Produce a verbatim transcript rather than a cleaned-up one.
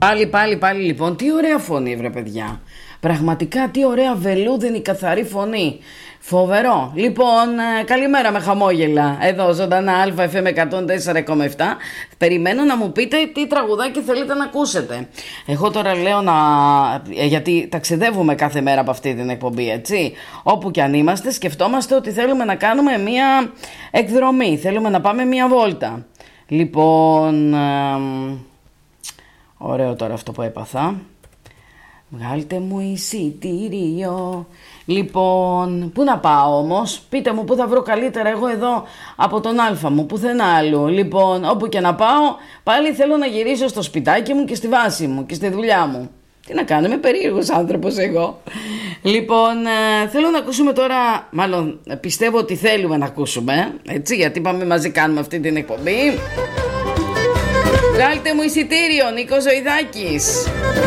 Πάλι, πάλι, πάλι λοιπόν. Τι ωραία φωνή, βρε παιδιά. Πραγματικά τι ωραία βελούδινη καθαρή φωνή. Φοβερό. Λοιπόν, καλημέρα με χαμόγελα. Εδώ ζωντανά Α Εφ Εμ εκατόν τέσσερα κόμμα επτά. Περιμένω να μου πείτε τι τραγουδάκι θέλετε να ακούσετε. Εγώ τώρα λέω να... γιατί ταξιδεύουμε κάθε μέρα από αυτή την εκπομπή, έτσι. Όπου κι αν είμαστε, σκεφτόμαστε ότι θέλουμε να κάνουμε μία εκδρομή. Θέλουμε να πάμε μία βόλτα. Λοιπόν... ωραίο τώρα αυτό που έπαθα. Βγάλτε μου εισιτήριο. Λοιπόν, πού να πάω όμως? Πείτε μου πού θα βρω καλύτερα εγώ εδώ από τον Αλφα μου, πουθενά αλλού. Λοιπόν, όπου και να πάω, πάλι θέλω να γυρίσω στο σπιτάκι μου και στη βάση μου και στη δουλειά μου. Τι να κάνω, είμαι περίεργος άνθρωπος εγώ. Λοιπόν, ε, θέλω να ακούσουμε τώρα, μάλλον πιστεύω ότι θέλουμε να ακούσουμε, έτσι, γιατί πάμε μαζί κάνουμε αυτή την εκπομπή. Βγάλτε μου εισιτήριο, Νίκος Ζωηδάκης.